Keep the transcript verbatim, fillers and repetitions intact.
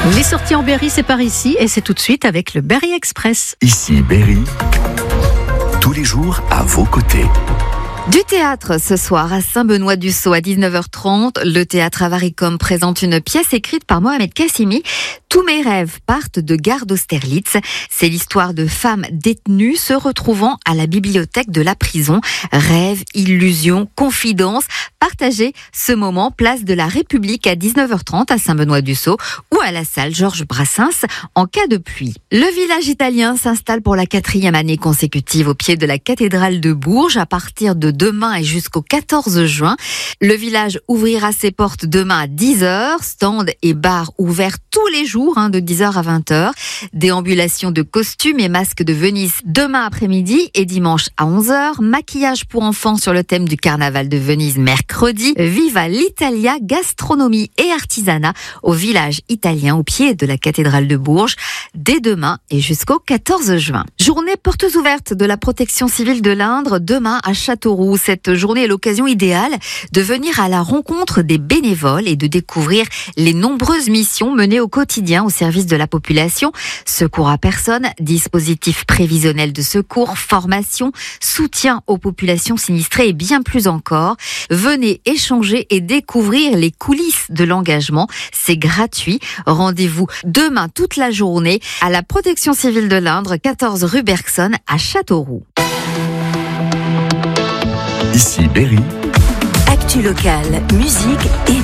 Les sorties en Berry, c'est par ici et c'est tout de suite avec le Berry Express. Ici Berry, tous les jours à vos côtés. Du théâtre ce soir à Saint-Benoît-du-Sault à dix-neuf heures trente. Le théâtre Avaricom présente une pièce écrite par Mohamed Kassimi. Tous mes rêves partent de Gare d'Austerlitz. C'est l'histoire de femmes détenues se retrouvant à la bibliothèque de la prison. Rêves, illusions, confidences. Partagez ce moment place de la République à dix-neuf heures trente à Saint-Benoît-du-Sault ou à la salle Georges Brassens en cas de pluie. Le village italien s'installe pour la quatrième année consécutive au pied de la cathédrale de Bourges à partir de demain et jusqu'au quatorze juin. Le village ouvrira ses portes demain à dix heures, stands et bars ouverts tous les jours hein, de dix heures à vingt heures. Déambulation de costumes et masques de Venise demain après-midi et dimanche à onze heures. Maquillage pour enfants sur le thème du carnaval de Venise mercredi. Viva l'Italia, gastronomie et artisanat au village italien au pied de la cathédrale de Bourges dès demain et jusqu'au quatorze juin. Journée portes ouvertes de la protection civile de l'Indre demain à Châteauroux. Cette journée est l'occasion idéale de venir à la rencontre des bénévoles et de découvrir les nombreuses missions menées au quotidien au service de la population. Secours à personne, dispositifs prévisionnels de secours, formation, soutien aux populations sinistrées et bien plus encore. Venez échanger et découvrir les coulisses de l'engagement. C'est gratuit. Rendez-vous demain toute la journée à la protection civile de l'Indre, quatorze rue Bergson à Châteauroux. Ici Berry. Actu locale, musique et